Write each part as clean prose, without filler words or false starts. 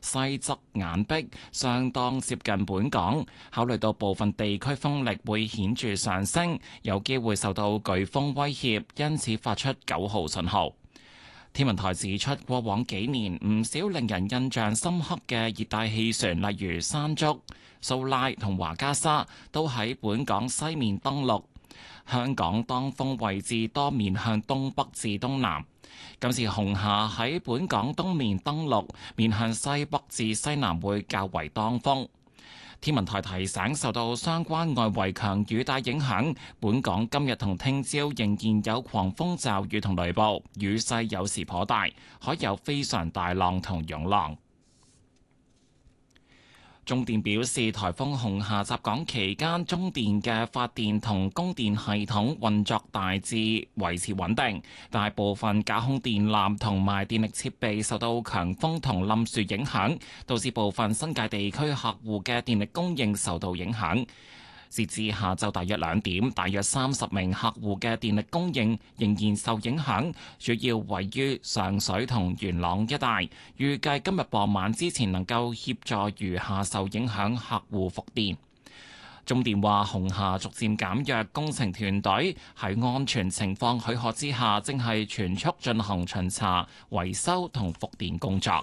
西側眼壁相當接近本港，考慮到部分地區風力會顯著上升，有機會受到颶風威脅，因此發出9號信號。天文台指出，過往幾年唔少令人印象深刻嘅熱帶氣旋，例如山竹、蘇拉同華加莎，都喺本港西面登陸。香港當風位置多面向東北至東南。今次紅霞喺本港東面登陸，面向西北至西南會較為當風。天文台提醒，受到相關外圍強雨帶影響，本港今日同聽朝仍然有狂風驟雨同雷暴，雨勢有時頗大，海有非常大浪同湧浪。中電表示，颱風紅霞襲港期間，中電嘅發電同供電系統運作大致維持穩定，大部分架空電纜同埋電力設備受到強風同冧樹影響，導致部分新界地區客戶嘅電力供應受到影響。截至下晝大約2點，大約30名客戶嘅電力供應仍然受影響，主要位於上水同元朗一帶。預計今日傍晚之前能夠協助餘下受影響客戶復電。中電話紅霞逐漸減弱，工程團隊喺安全情況許可之下，正係全速進行巡查、維修同復電工作。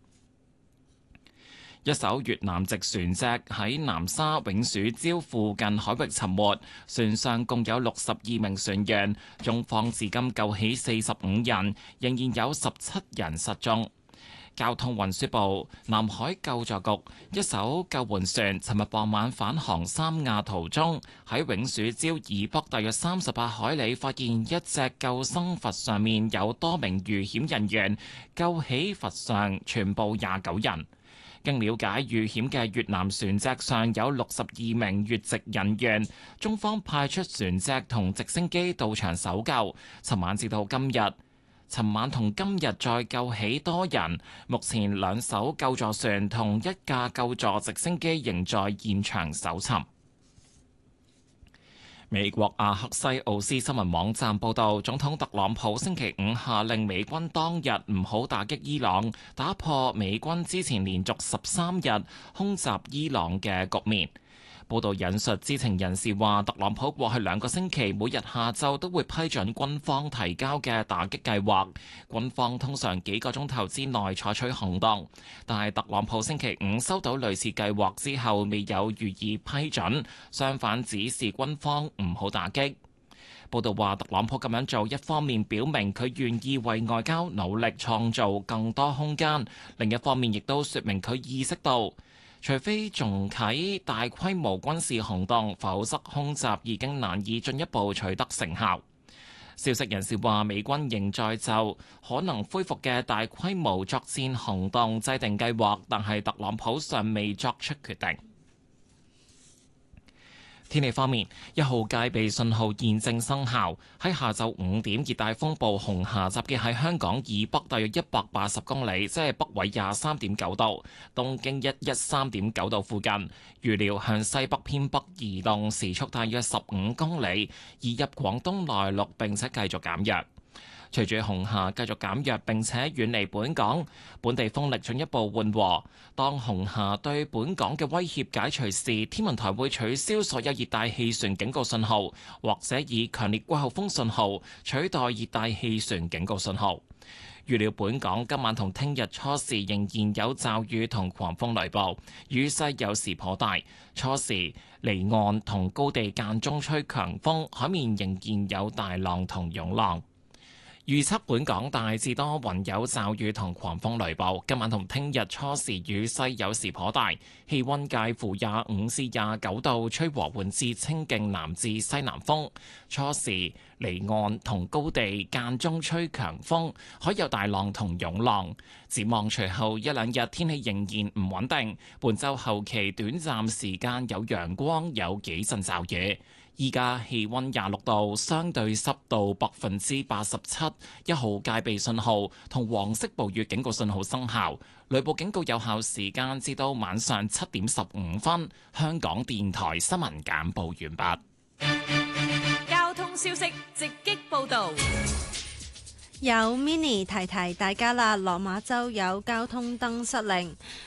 一艘越南籍船隻喺南沙永暑礁附近海域沉沒，船上共有62名船員，中方至今救起45人，仍然有17人失蹤。交通運輸部南海救助局一艘救援船尋日傍晚返航三亞途中，喺永暑礁以北大約38海里發現一隻救生筏，上面有多名遇險人員，救起筏上全部29人。經了解，遇險嘅越南船隻上有62名越籍人員，中方派出船隻同直升機到場搜救。尋晚同今日再救起多人，目前2艘救助船同一架救助直升機仍在現場搜尋。美國阿克西奧斯新聞網站報導，總統特朗普星期5下令美軍當日唔好打擊伊朗，打破美軍之前連續13日空襲伊朗嘅局面。報導引述知情人士話，特朗普過去2個星期每日下晝都會批准軍方提交嘅打擊計劃，軍方通常幾個鐘頭之內採取行動。但係特朗普星期5收到類似計劃之後，未有予以批准，相反指示軍方唔好打擊。報導話，特朗普咁樣做一方面表明佢願意為外交努力創造更多空間，另一方面亦都説明佢意識到，除非重啟大規模軍事行動，否則空襲已經難以進一步取得成效。消息人士話，美軍仍在就可能恢復嘅大規模作戰行動制定計劃，但係特朗普尚未作出決定。天氣方面，1號戒備信號現正生效。喺下晝5點，熱帶風暴紅霞集結喺香港以北大約180公里，即係北緯23.9度、東經113.9度附近。預料向西北偏北移動，時速大約15公里，移入廣東內陸並且繼續減弱。隨住紅霞繼續減弱並且遠離本港，本地風力進一步緩和。當紅霞對本港嘅威脅解除時，天文台會取消所有熱帶氣旋警告信號，或者以強烈季候風信號取代熱帶氣旋警告信號。預料本港今晚同聽日初時仍然有驟雨同狂風雷暴，雨勢有時頗大。初時離岸同高地間中吹強風，海面仍然有大浪同湧浪。預測本港大致多雲有驟雨同狂風雷暴，今晚同聽日初時雨勢有時頗大，氣溫介乎25至29度，吹和緩至清勁南至西南風。初時離岸同高地間中吹強風，海有大浪同湧浪。展望隨後1、2日天氣仍然唔穩定，本週後期短暫時間有陽光，有幾陣驟雨。依家氣溫26度，相對濕度87%，1號戒備信號同黃色暴雨警告信號生效，雷暴警告有效時間至到晚上7點15分。香港電台新聞簡報完畢。 交通消息直擊報導。 有 Mini 提提大家啦，落馬洲有交通燈失靈。